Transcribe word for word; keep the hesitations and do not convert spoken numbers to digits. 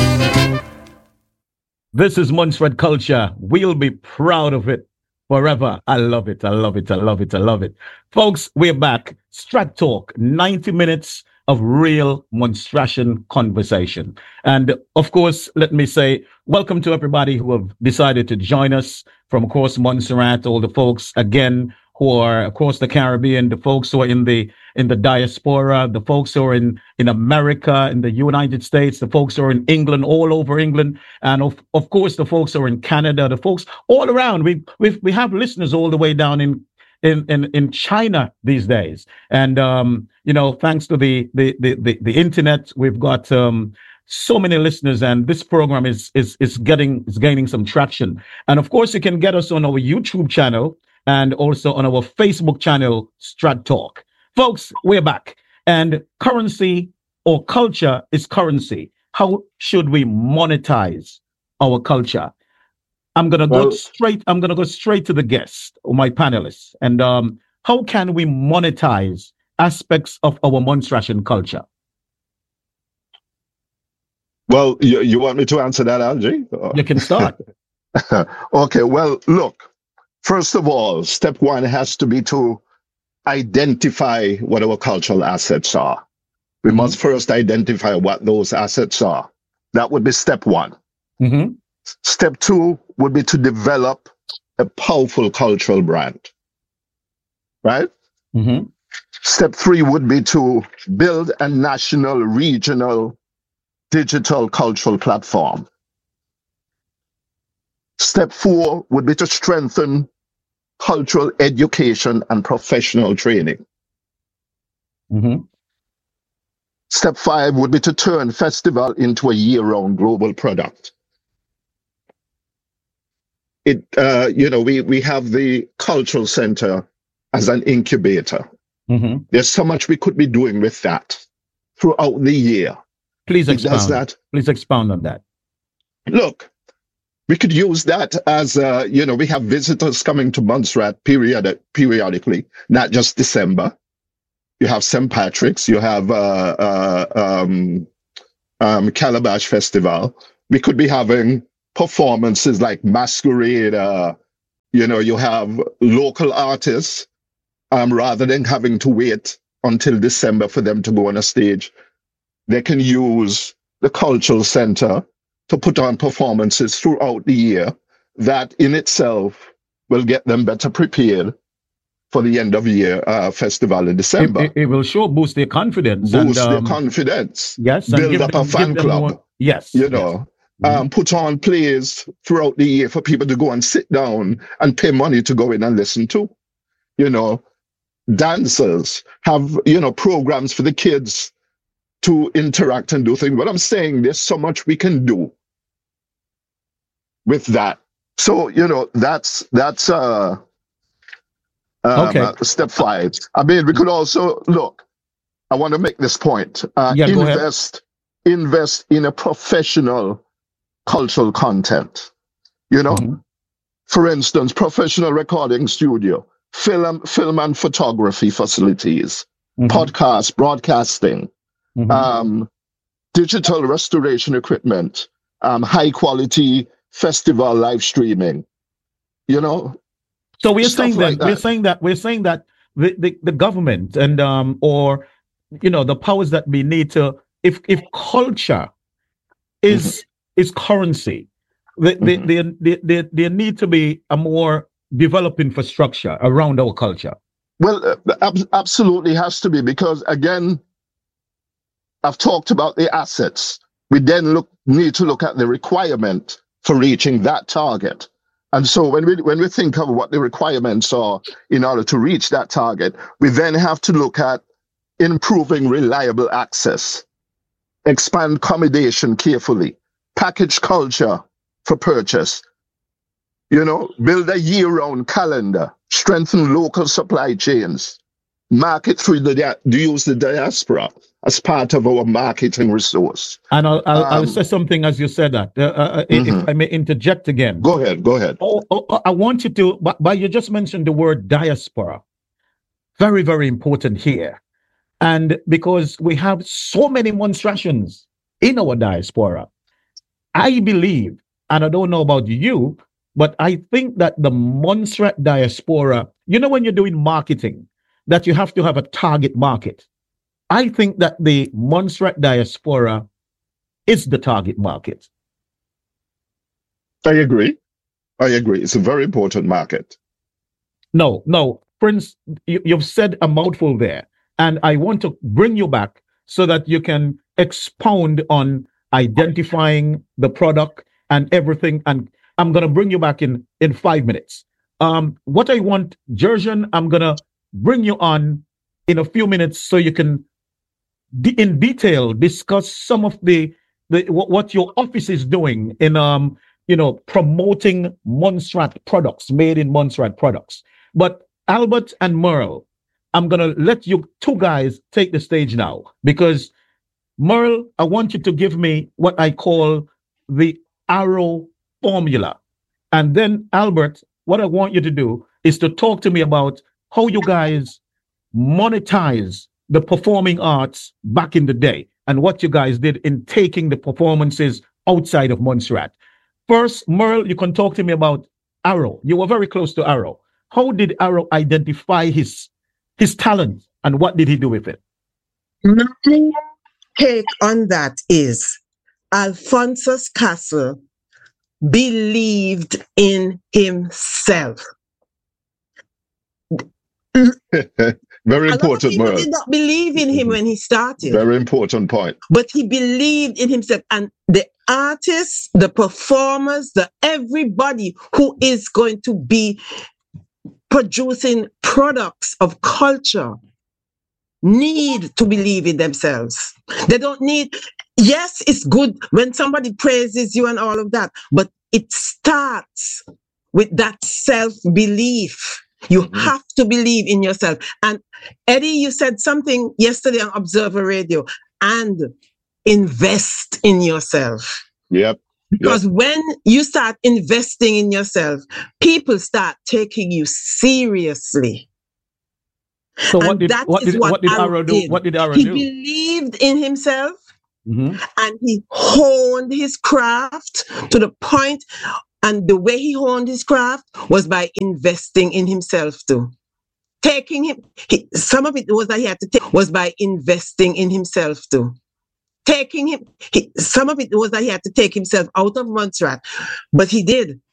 This is Montserrat culture. We'll be proud of it forever. I love it. I love it. I love it. I love it. Folks, we're back. Strat Talk, ninety minutes of real monstration conversation. And of course, let me say welcome to everybody who have decided to join us from across Montserrat, all the folks again who are across the Caribbean, the folks who are in the in the diaspora, the folks who are in, in America, in the United States, the folks who are in England, all over England, and of, of course the folks who are in Canada, the folks all around. We we we have listeners all the way down in in in, in China these days, and um, you know, thanks to the the the the, the internet, we've got um, so many listeners, and this program is is is getting is gaining some traction. And of course, you can get us on our YouTube channel and also on our Facebook channel, Strat Talk. Folks, we're back. And currency or culture is currency. How should we monetize our culture? I'm gonna Well, go straight. I'm gonna go straight to the guest or my panelists. And um, how can we monetize aspects of our monstration culture? well, you, you want me to answer that, Algie? You can start. Okay, well, look, first of all, step one has to be to identify what our cultural assets are. We Mhm. must first identify what those assets are. That would be step one. Mm-hmm. Step two would be to develop a powerful cultural brand, right? Mm-hmm. Step three would be to build a national, regional, digital cultural platform. Step four would be to strengthen cultural education and professional training. Mm-hmm. Step five would be to turn festival into a year-round global product. It, uh, you know, we, we have the cultural center as an incubator. Mm-hmm. There's so much we could be doing with that throughout the year. Please It does expound. that. Please expound on that. Look, we could use that as, uh, you know, we have visitors coming to Montserrat period, periodically, not just December. You have Saint Patrick's, you have uh, uh, um, um, Calabash Festival. We could be having performances like Masquerade. Uh, you know, you have local artists, um, rather than having to wait until December for them to go on a stage. They can use the cultural center to put on performances throughout the year that in itself will get them better prepared for the end of year uh, festival in It, December. it, it will sure boost their confidence and Boost their um, confidence, yes, and build give up a them give fan them club, more. Yes, you yes. know, Mhm. um, put on plays throughout the year for people to go and sit down and pay money to go in and listen to. You know, dancers have, you know, programs for the kids to interact and do things. But I'm saying there's so much we can do with that. So, you know, that's that's uh, um, Okay. uh, step five. I mean, we could also look. I want to make this point. Uh, Yeah, go ahead. invest, invest in a professional cultural content. You know, Mhm. for instance, professional recording studio, film, film and photography facilities, Mhm. podcast, broadcasting, Mhm. um, digital restoration equipment, um, high quality festival live streaming. You know, So we're stuff saying like then we're that. saying that we're saying that the, the, the government and um or you know the powers that be need to if if culture Mhm, is is currency, there there mhm. there there, there, there need to be a more developed infrastructure around our culture. Well, uh, ab- absolutely has to be because again, I've talked about the assets. We then look need to look at the requirement for reaching that target. And so when we when we think of what the requirements are in order to reach that target, we then have to look at improving reliable access, expand accommodation carefully, package culture for purchase, you know, build a year-round calendar, strengthen local supply chains, market through the dia- use the diaspora as part of our marketing resource. And I'll I'll, I'll Um, say something as you said that. Uh, uh, if mhm. I may interject again. Go ahead, go ahead. Oh, oh, oh, I want you to, but, but you just mentioned the word diaspora. Very, very important here. And because we have so many monstrations in our diaspora, I believe, and I don't know about you, but I think that the Montserrat diaspora, you know, when you're doing marketing, that you have to have a target market. I think that the Montserrat diaspora is the target market. I agree. I agree. It's a very important market. No, no, Prince, you, you've said a mouthful there, and I want to bring you back so that you can expound on identifying the product and everything. And I'm going to bring you back in, in five minutes. Um, what I want, Jerjan, I'm going to bring you on in a few minutes so you can, de- in detail, discuss some of the, the what, what your office is doing in, um, you know, promoting Montserrat products, made in Montserrat products. But Albert and Merle, I'm going to let you two guys take the stage now, because Merle, I want you to give me what I call the Arrow formula. And then Albert, what I want you to do is to talk to me about how you guys monetize the performing arts back in the day and what you guys did in taking the performances outside of Montserrat. First, Merle, you can talk to me about Arrow. You were very close to Arrow. How did Arrow identify his his talent, and what did he do with it? My take on that is Alphonsus Castle believed in himself. Very important, A lot of people Merle. did not believe in him when he started. Very important point. But he believed in himself. And the artists, the performers, the everybody who is going to be producing products of culture need to believe in themselves. They don't need, yes, it's good when somebody praises you and all of that, but it starts with that self-belief. You mm-hmm. have to believe in yourself. And Eddie, you said something yesterday on Observer Radio, and invest in yourself. Yep. Because yep. when you start investing in yourself, people start taking you seriously. So what and did that what is did what, what did Arrow do? did. What did Arrow he do? He believed in himself, mm-hmm. and he honed his craft to the point. And the way he honed his craft was by investing in himself too. Taking him, he, some of it was that he had to take was by investing in himself too. Taking him, he, some of it was that he had to take himself out of Montserrat, but he did.